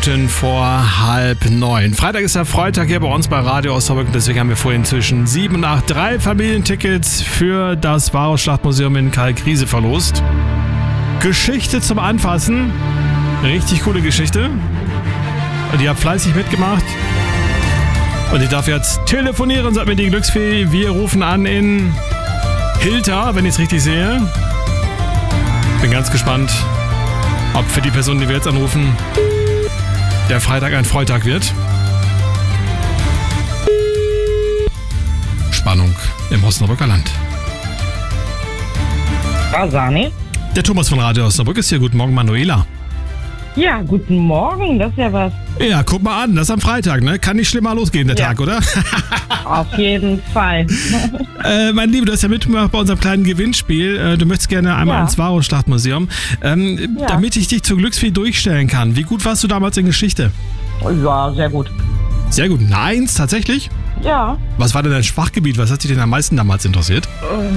Minuten vor 8:30. Freitag ist der Freitag hier bei uns bei Radio Osnabrück. Deswegen haben wir vorhin zwischen 7 und 8 3 Familientickets für das Varusschlachtmuseum in Kalkriese verlost. Geschichte zum Anfassen. Richtig coole Geschichte. Und ihr habt fleißig mitgemacht. Und ich darf jetzt telefonieren, sagt mir die Glücksfee. Wir rufen an in Hilter, wenn ich es richtig sehe. Bin ganz gespannt, ob für die Person, die wir jetzt anrufen, der Freitag ein Freitag wird. Spannung im Osnabrücker Land. Rasani? Der Thomas von Radio Osnabrück ist hier. Guten Morgen, Manuela. Ja, guten Morgen, das ist ja was. Ja, guck mal an, das ist am Freitag, ne? Kann nicht schlimmer losgehen, der Tag, oder? Auf jeden Fall. Mein Lieber, du hast ja mitgemacht bei unserem kleinen Gewinnspiel. Du möchtest gerne einmal ins Varusschlachtmuseum. Damit ich dich zur Glücksfee durchstellen kann. Wie gut warst du damals in Geschichte? Ja, sehr gut. Sehr gut. Eine 1, tatsächlich? Ja. Was war denn dein Schwachgebiet? Was hat dich denn am meisten damals interessiert?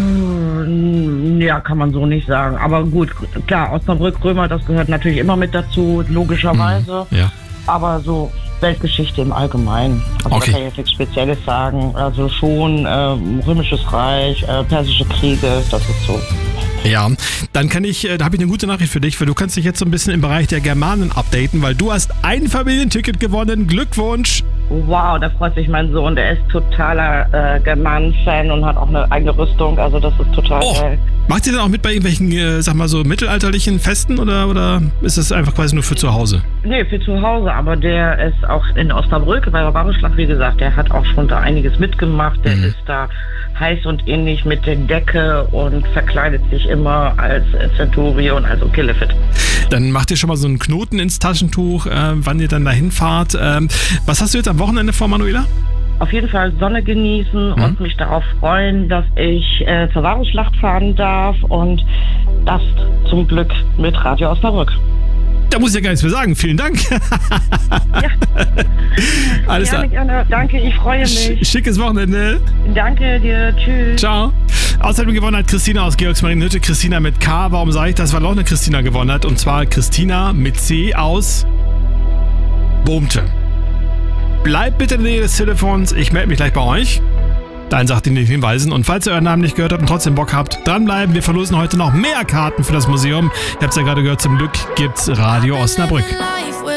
Ja, kann man so nicht sagen. Aber gut, klar, Osnabrück, Römer, das gehört natürlich immer mit dazu, logischerweise. Ja. Aber so Weltgeschichte im Allgemeinen. Also Okay. da kann ich jetzt nichts Spezielles sagen. Also schon Römisches Reich, Persische Kriege, das ist so. Ja, dann da habe ich eine gute Nachricht für dich, weil du kannst dich jetzt so ein bisschen im Bereich der Germanen updaten, weil du hast ein Familienticket gewonnen. Glückwunsch! Wow, da freut sich mein Sohn. Der ist totaler Germanen-Fan und hat auch eine eigene Rüstung. Also das ist total geil. Macht ihr denn auch mit bei irgendwelchen, sag mal so, mittelalterlichen Festen oder ist das einfach quasi nur für zu Hause? Nee, für zu Hause, aber der ist auch in Osnabrück bei der Varusschlacht, wie gesagt, der hat auch schon da einiges mitgemacht. Der ist da heiß und innig mit der Decke und verkleidet sich immer als Centurion, also Killefit. Dann macht ihr schon mal so einen Knoten ins Taschentuch, wann ihr dann dahin fahrt. Was hast du jetzt am Wochenende vor, Manuela? Auf jeden Fall Sonne genießen und mich darauf freuen, dass ich zur Varusschlacht fahren darf und das zum Glück mit Radio Osnabrück. Da muss ich ja gar nichts mehr sagen. Vielen Dank. Ja. Alles klar. Gerne. Danke, ich freue mich. Schickes Wochenende. Danke dir. Tschüss. Ciao. Außerdem gewonnen hat Christina aus Georgsmarienhütte. Christina mit K. Warum sage ich das? Weil auch eine Christina gewonnen hat. Und zwar Christina mit C aus Bohmte. Bleibt bitte in der Nähe des Telefons. Ich melde mich gleich bei euch. Dein sagt in den Hinweisen. Und falls ihr euren Namen nicht gehört habt und trotzdem Bock habt, dranbleiben. Wir verlosen heute noch mehr Karten für das Museum. Ihr habt es ja gerade gehört, zum Glück gibt's Radio Osnabrück.